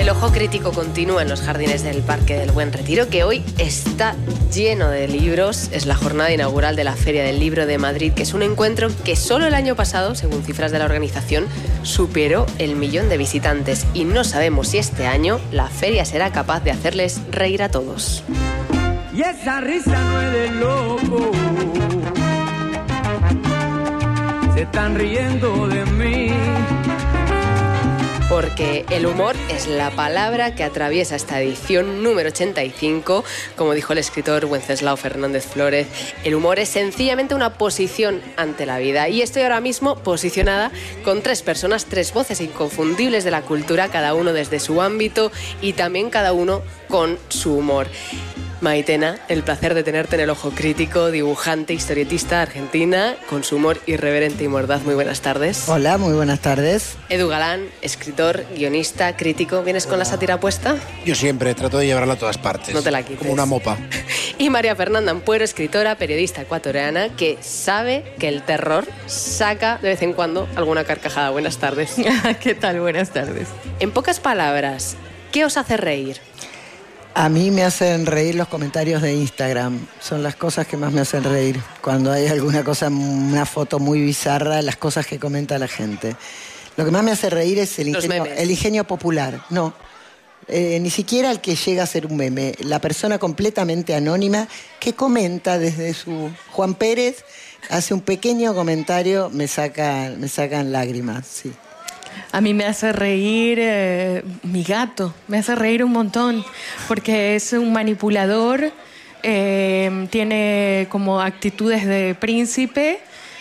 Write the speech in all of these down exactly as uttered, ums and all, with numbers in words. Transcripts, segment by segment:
El ojo crítico continúa en los jardines del Parque del Buen Retiro, que hoy está lleno de libros. Es la jornada inaugural de la Feria del Libro de Madrid, que es un encuentro que solo el año pasado, según cifras de la organización, superó el millón de visitantes. Y no sabemos si este año la feria será capaz de hacerles reír a todos. Y esa risa no es de loco, se están riendo de mí. Porque el humor es la palabra que atraviesa esta edición número ochenta y cinco. Como dijo el escritor Wenceslao Fernández Flórez, el humor es sencillamente una posición ante la vida. Y estoy ahora mismo posicionada con tres personas, tres voces inconfundibles de la cultura, cada uno desde su ámbito y también cada uno con su humor. Maitena, el placer de tenerte en el ojo crítico, dibujante, historietista argentina, con su humor irreverente y mordaz. Muy buenas tardes. Hola, muy buenas tardes. Edu Galán, escritor, guionista, crítico. ¿Vienes con la sátira puesta? Yo siempre trato de llevarla a todas partes. No te la quites. Como una mopa. Y María Fernanda Ampuero, escritora, periodista ecuatoriana, que sabe que el terror saca de vez en cuando alguna carcajada. Buenas tardes. ¿Qué tal? Buenas tardes. En pocas palabras, ¿qué os hace reír? A mí me hacen reír los comentarios de Instagram. Son las cosas que más me hacen reír. Cuando hay alguna cosa, una foto muy bizarra, las cosas que comenta la gente. Lo que más me hace reír es el ingenio, el ingenio popular. No, eh, ni siquiera el que llega a ser un meme. La persona completamente anónima que comenta desde su... Juan Pérez hace un pequeño comentario, me saca, me sacan lágrimas, sí. A mí me hace reír eh, mi gato, me hace reír un montón, porque es un manipulador, eh, tiene como actitudes de príncipe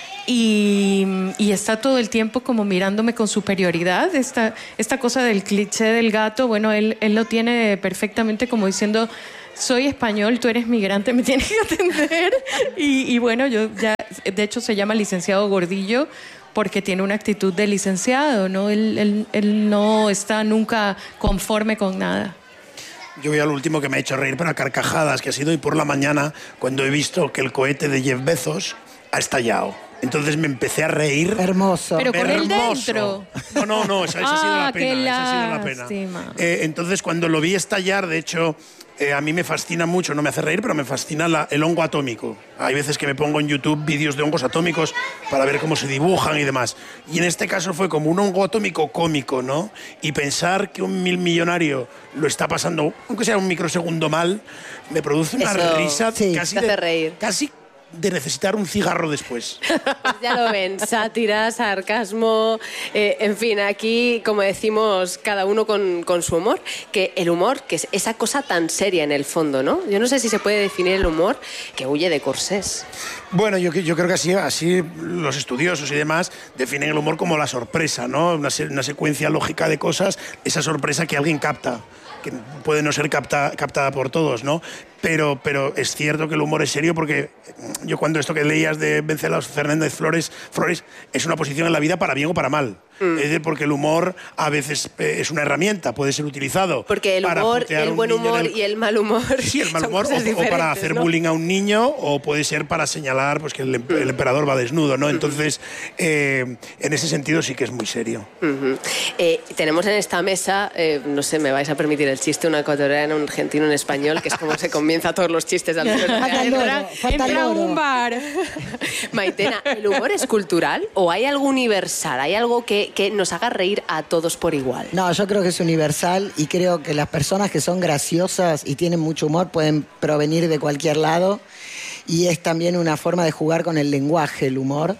y, y está todo el tiempo como mirándome con superioridad. Esta, esta cosa del cliché del gato, bueno, él, él lo tiene perfectamente como diciendo... Soy español, tú eres migrante, me tienes que atender. Y, y bueno, yo ya, de hecho se llama licenciado Gordillo porque tiene una actitud de licenciado, ¿no? Él, él, él no está nunca conforme con nada. Yo voy al último que me ha hecho reír para carcajadas, que ha sido hoy por la mañana cuando he visto que el cohete de Jeff Bezos ha estallado. Entonces me empecé a reír. Hermoso. Pero con él dentro. No, no, no, esa, esa ah, ha sido la pena. Qué esa ha sido la pena. lástima. Eh, entonces cuando lo vi estallar, de hecho... Eh, a mí me fascina mucho, no me hace reír, pero me fascina la, el hongo atómico. Hay veces que me pongo en YouTube vídeos de hongos atómicos para ver cómo se dibujan y demás. Y en este caso fue como un hongo atómico cómico, ¿no? Y pensar que un mil millonario lo está pasando, aunque sea un microsegundo mal, me produce una Eso, risa sí, casi, te hace de, reír. casi de necesitar un cigarro después. Pues ya lo ven, sátira, sarcasmo, eh, en fin, aquí, como decimos, cada uno con, con su humor, que el humor, que es esa cosa tan seria en el fondo, ¿no? Yo no sé si se puede definir el humor que huye de corsés. Bueno, yo, yo creo que así, así los estudiosos y demás definen el humor como la sorpresa, ¿no? Una, una secuencia lógica de cosas, esa sorpresa que alguien capta, que puede no ser capta, captada por todos, ¿no? Pero, pero es cierto que el humor es serio porque yo cuando esto que leías de Wenceslao Fernández Flórez, Flores es una posición en la vida para bien o para mal. Mm. Es decir, porque el humor a veces eh, es una herramienta, puede ser utilizado porque el para humor, el buen humor el... y el mal humor sí, el mal humor o, o para hacer ¿no? bullying a un niño o puede ser para señalar pues, que el, mm. el emperador va desnudo, ¿no? Entonces, eh, en ese sentido sí que es muy serio. Uh-huh. eh, tenemos en esta mesa, eh, no sé, me vais a permitir el chiste, una ecuatoriana, un argentino, un español, que es como se comienza todos los chistes al entra, entra un bar. Maitena, ¿el humor es cultural o hay algo universal? ¿Hay algo que, que nos haga reír a todos por igual? No, yo creo que es universal y creo que las personas que son graciosas y tienen mucho humor pueden provenir de cualquier lado y es también una forma de jugar con el lenguaje, el humor.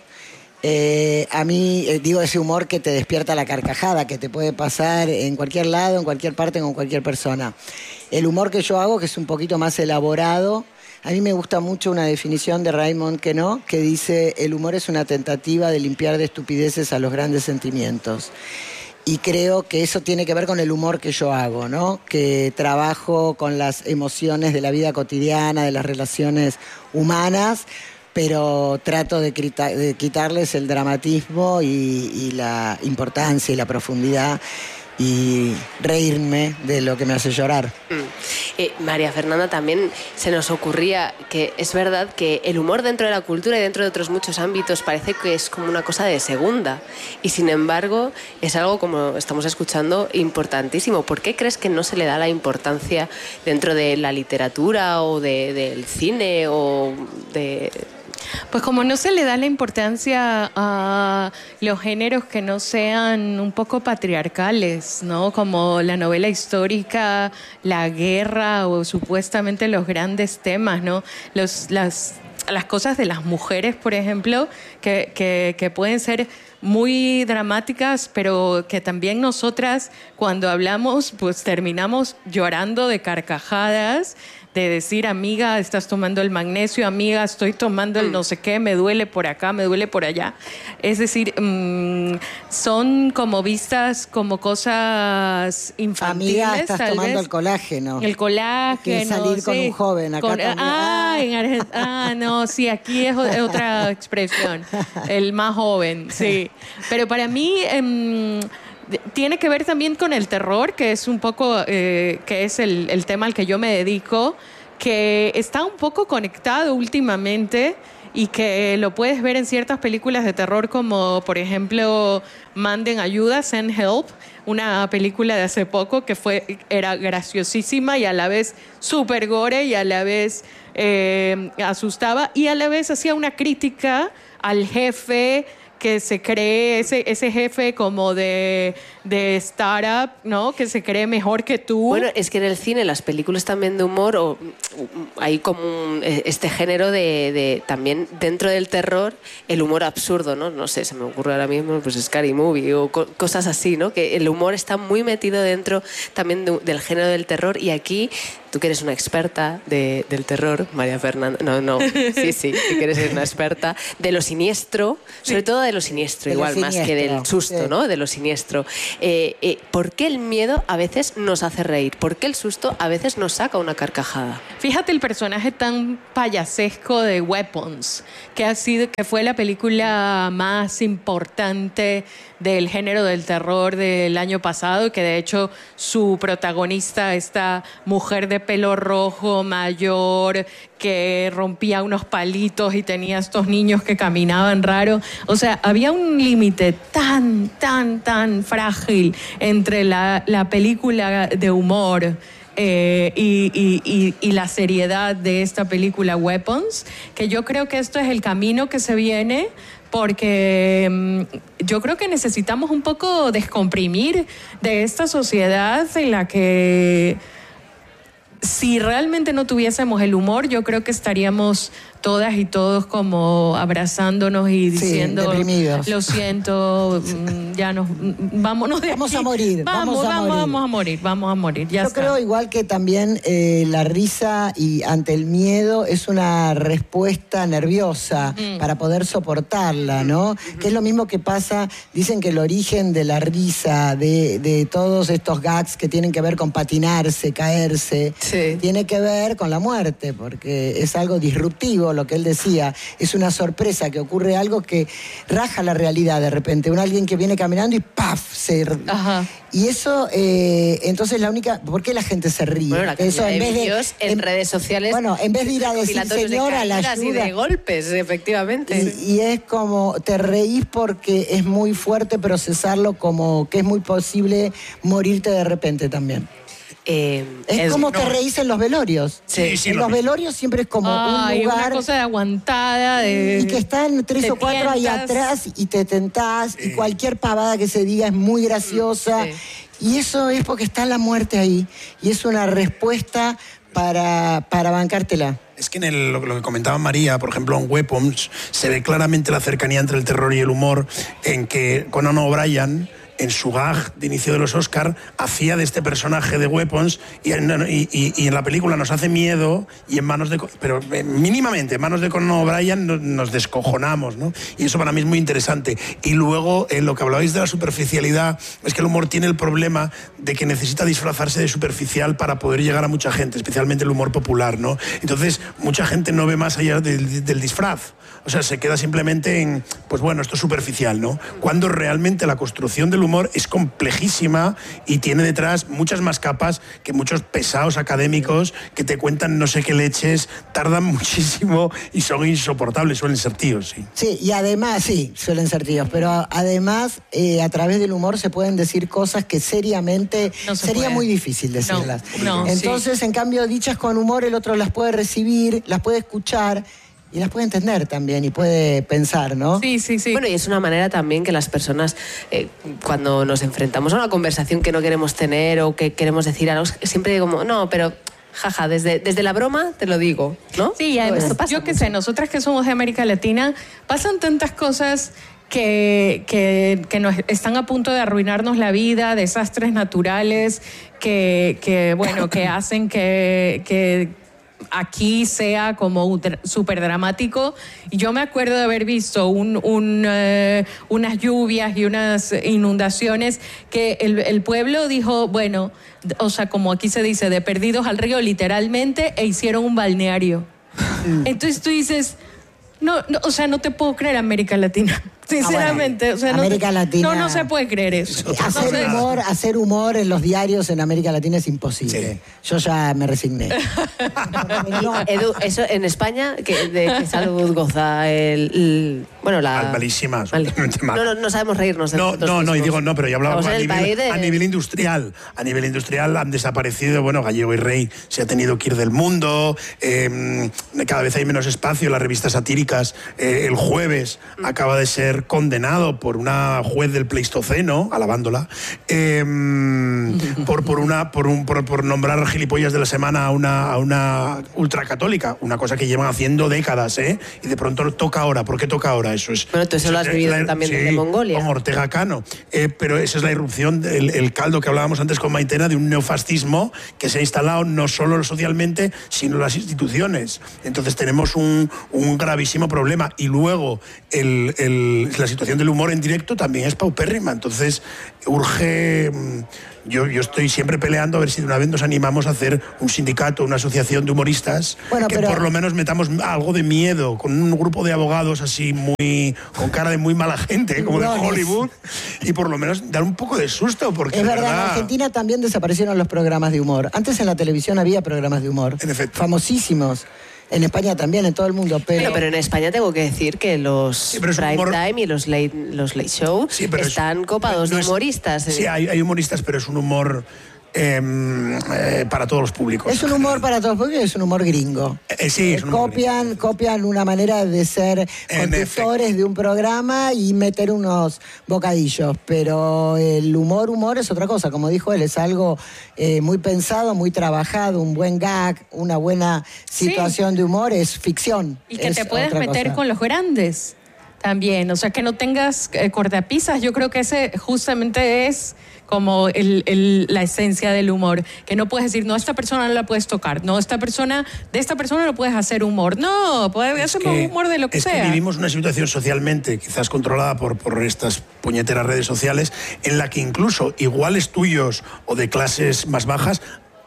Eh, a mí, eh, digo, ese humor que te despierta la carcajada, que te puede pasar en cualquier lado, en cualquier parte, con cualquier persona. El humor que yo hago, que es un poquito más elaborado, a mí me gusta mucho una definición de Raymond Queneau que dice: el humor es una tentativa de limpiar de estupideces a los grandes sentimientos. Y creo que eso tiene que ver con el humor que yo hago, ¿no? Que trabajo con las emociones de la vida cotidiana, de las relaciones humanas, pero trato de, crita- de quitarles el dramatismo y, y la importancia y la profundidad y reírme de lo que me hace llorar. Mm. Eh, María Fernanda, también se nos ocurría que es verdad que el humor dentro de la cultura y dentro de otros muchos ámbitos parece que es como una cosa de segunda y sin embargo es algo, como estamos escuchando, importantísimo. ¿Por qué crees que no se le da la importancia dentro de la literatura o de, del cine o de...? Pues como no se le da la importancia a los géneros que no sean un poco patriarcales, ¿no? Como la novela histórica, la guerra o supuestamente los grandes temas, ¿no? Los, las, las cosas de las mujeres, por ejemplo, que, que, que pueden ser muy dramáticas, pero que también nosotras cuando hablamos pues terminamos llorando de carcajadas, de decir, amiga, estás tomando el magnesio, amiga, estoy tomando el no sé qué, me duele por acá, me duele por allá. Es decir, mmm, son como vistas como cosas infantiles. Amiga, estás tal tomando vez. el colágeno. El colágeno. Que salir sí. con un joven acá con, también. Ah, en Argen- ah, no, sí, aquí es otra expresión. El más joven, sí. Pero para mí... Eh, tiene que ver también con el terror, que es un poco, eh, que es el, el tema al que yo me dedico, que está un poco conectado últimamente y que lo puedes ver en ciertas películas de terror como, por ejemplo, Manden Ayuda, Send Help, una película de hace poco que fue, era graciosísima y a la vez súper gore y a la vez eh, asustaba y a la vez hacía una crítica al jefe que se cree, ese, ese jefe como de, de startup, ¿no? Que se cree mejor que tú. Bueno, es que en el cine, las películas también de humor, o, hay como un, este género de, de, también dentro del terror, el humor absurdo, ¿no? No sé, se me ocurre ahora mismo, pues Scary Movie o co cosas así, ¿no? Que el humor está muy metido dentro también de, del género del terror y aquí... Tú que eres una experta de, del terror, María Fernanda. No, no, sí, sí, sí que eres una experta de lo siniestro, sobre sí. todo de lo siniestro, de igual, lo más que del susto, sí. ¿no? De lo siniestro. Eh, eh, ¿Por qué el miedo a veces nos hace reír? ¿Por qué el susto a veces nos saca una carcajada? Fíjate el personaje tan payasesco de Weapons, que, ha sido, que fue la película más importante del género del terror del año pasado, que de hecho su protagonista, esta mujer de pelo rojo, mayor, que rompía unos palitos y tenía estos niños que caminaban raro. O sea, había un límite tan, tan, tan frágil entre la, la película de humor Eh, y, y, y, y la seriedad de esta película Weapons, que yo creo que esto es el camino que se viene, porque um, yo creo que necesitamos un poco descomprimir de esta sociedad en la que si realmente no tuviésemos el humor, yo creo que estaríamos todas y todos como abrazándonos y diciendo, sí, deprimidos. Lo siento, ya nos vámonos de vamos aquí. a morir, vamos, vamos a vamos, morir. vamos a morir, vamos a morir. Ya Yo está. creo igual que también eh, la risa y ante el miedo es una respuesta nerviosa mm. para poder soportarla, ¿no? Mm-hmm. Que es lo mismo que pasa, dicen que el origen de la risa, de, de todos estos gags que tienen que ver con patinarse, caerse, sí. tiene que ver con la muerte, porque es algo disruptivo, lo que él decía, es una sorpresa, que ocurre algo que raja la realidad de repente, un alguien que viene caminando y ¡paf! Se... Ajá. Y eso, eh, entonces la única... ¿Por qué la gente se ríe? Bueno, la eso de en vez vídeos de, en, en redes sociales... Bueno, en vez de ir a decir, señora, la ayuda... Y de golpes, efectivamente. Y, y es como, te reís porque es muy fuerte procesarlo, como que es muy posible morirte de repente también. Eh, es, es como no. te reís en los velorios. Sí, sí, en los velorios siempre es como Ay, un lugar... una cosa de aguantada. De... Y que están tres o cuatro tientas. Ahí atrás y te tentás sí. y cualquier pavada que se diga es muy graciosa. Sí. Y eso es porque está la muerte ahí. Y es una respuesta para, para bancártela. Es que en el, lo, lo que comentaba María, por ejemplo, en Weapons, se ve claramente la cercanía entre el terror y el humor, en que Conan O'Brien... en su gag de inicio de los Oscar, hacía de este personaje de Weapons y en, y, y, y en la película nos hace miedo y en manos de... Pero eh, mínimamente, en manos de Conan O'Brien nos, nos descojonamos, ¿no? Y eso para mí es muy interesante. Y luego, en lo que hablabais de la superficialidad, es que el humor tiene el problema de que necesita disfrazarse de superficial para poder llegar a mucha gente, especialmente el humor popular, ¿no? Entonces, mucha gente no ve más allá del, del disfraz. O sea, se queda simplemente en, pues bueno, esto es superficial, ¿no? Cuando realmente la construcción del humor es complejísima y tiene detrás muchas más capas que muchos pesados académicos que te cuentan no sé qué leches, tardan muchísimo y son insoportables, suelen ser tíos, sí. Sí, y además, sí, suelen ser tíos, pero además eh, a través del humor se pueden decir cosas que seriamente No se sería puede. muy difícil decirlas. No, no, Entonces, sí. en cambio, dichas con humor, el otro las puede recibir, las puede escuchar y las puede entender también y puede pensar, ¿no? Sí, sí, sí. Bueno, y es una manera también que las personas, eh, cuando nos enfrentamos a una conversación que no queremos tener o que queremos decir algo, siempre como, no, pero jaja, desde, desde la broma te lo digo, ¿no? Sí, y además, Esto pasa yo qué mucho. sé, nosotras que somos de América Latina, pasan tantas cosas que, que, que nos están a punto de arruinarnos la vida, desastres naturales, que, que bueno, que hacen que... que aquí sea como súper dramático. Yo me acuerdo de haber visto un, un, uh, unas lluvias y unas inundaciones que el, el pueblo dijo, bueno, o sea, como aquí se dice, de perdidos al río literalmente, e hicieron un balneario. Mm. Entonces tú dices, no, no, o sea, no te puedo creer América Latina. Sinceramente, o sea, no, América te, Latina, no, no se puede creer eso. Hacer Entonces, humor, hacer humor en los diarios en América Latina es imposible. Sí. Yo ya me resigné. No, Edu, eso en España, ¿qué, ¿de qué salud goza el, el bueno, la... Mal- malísima, Mal- absolutamente mal. No, no, no sabemos reírnos de No, nosotros no, no, y mismos. digo, no, pero ya hablábamos Estamos a en el nivel, país de- a nivel industrial. A nivel industrial han desaparecido, bueno, Gallego y Rey se ha tenido que ir del mundo, eh, cada vez hay menos espacio, las revistas satíricas. Eh, el jueves acaba de ser condenado por una juez del Pleistoceno, alabándola, eh, por, por, una, por, un, por, por nombrar gilipollas de la semana a una, a una ultracatólica, una cosa que llevan haciendo décadas, ¿eh? Y de pronto toca ahora. ¿Por qué toca ahora? Eso es... Bueno, tú eso lo has vivido también desde Mongolia. Con Ortega Cano. Eh, pero esa es la irrupción, el, el caldo que hablábamos antes con Maitena, de un neofascismo que se ha instalado no solo socialmente, sino en las instituciones. Entonces tenemos un, un gravísimo problema. Y luego el, el, la situación del humor en directo también es paupérrima. Entonces urge... Yo, yo estoy siempre peleando a ver si de una vez nos animamos a hacer un sindicato, una asociación de humoristas, bueno, que pero... por lo menos metamos algo de miedo, con un grupo de abogados así muy, con cara de muy mala gente, como de Hollywood, y por lo menos dar un poco de susto, porque es verdad, verdad, en Argentina también desaparecieron los programas de humor. Antes en la televisión había programas de humor, en efecto, famosísimos. En España también, en todo el mundo. Pero, bueno, pero en España tengo que decir que los sí, prime humor... time y los late, los late show sí, están es, copados no de es, humoristas. Sí, hay, hay humoristas, pero es un humor... Eh, eh, para todos los públicos. Es un humor para todos los públicos, es un humor gringo. Eh, sí, es un humor copian, gringo. copian una manera de ser conductores de un programa y meter unos bocadillos. Pero el humor, humor es otra cosa. Como dijo él, es algo eh, muy pensado, muy trabajado, un buen gag, una buena situación sí. de humor, es ficción. Y que es te puedes meter cosa. con los grandes también. O sea, que no tengas eh, cortapisas. Yo creo que ese justamente es como el, el, la esencia del humor, que no puedes decir, no, esta persona no la puedes tocar, no, esta persona, de esta persona no puedes hacer humor, no, puedes hacer humor de lo que es sea. Es que vivimos una situación socialmente, quizás controlada por, por estas puñeteras redes sociales, en la que incluso iguales tuyos o de clases más bajas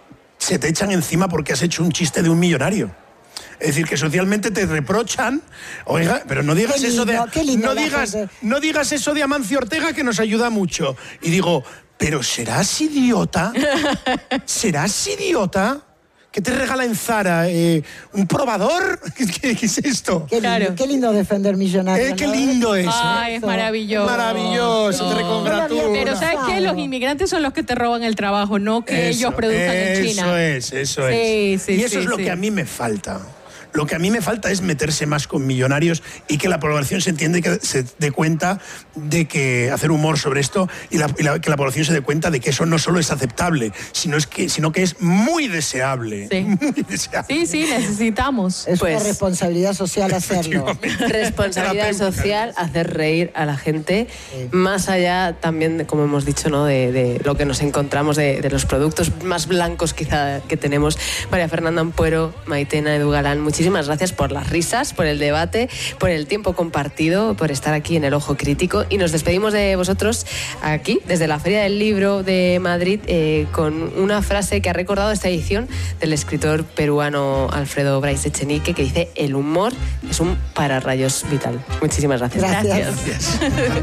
se te echan encima porque has hecho un chiste de un millonario. Es decir, que socialmente te reprochan, oiga, pero no digas lindo, eso de no digas, gente. no digas eso de Amancio Ortega, que nos ayuda mucho. Y digo, pero ¿serás idiota? ¿Serás idiota? ¿Qué te regala en Zara? Eh, ¿Un probador? ¿Qué, qué, qué es esto? Qué lindo, claro. qué lindo defender millonarios. Eh, qué ¿no? lindo es. Ay, es maravilloso. Maravilloso, no. te recongratulo. Pero ¿sabes qué? Los inmigrantes son los que te roban el trabajo, no que eso, ellos produzcan en China. Eso es, eso sí, es. Sí, y eso sí, es lo sí. que a mí me falta. Lo que a mí me falta es meterse más con millonarios y que la población se entiende, que se dé cuenta de que hacer humor sobre esto y, la, y la, que la población se dé cuenta de que eso no solo es aceptable, sino, es que, sino que es muy deseable. Sí. Muy deseable. Sí, sí, necesitamos. Es Pues, una responsabilidad social hacerlo. Responsabilidad Terapéutica. social, hacer reír a la gente, sí. Más allá también, de, como hemos dicho, ¿no? de, de lo que nos encontramos, de, de los productos más blancos quizá que tenemos. María Fernanda Ampuero, Maitena, Edu Galán, muchísimas gracias por las risas, por el debate, por el tiempo compartido, por estar aquí en El Ojo Crítico. Y nos despedimos de vosotros aquí, desde la Feria del Libro de Madrid, eh, con una frase que ha recordado esta edición del escritor peruano Alfredo Brais Echenique, que dice: el humor es un pararrayos vital. Muchísimas gracias. Gracias. Gracias.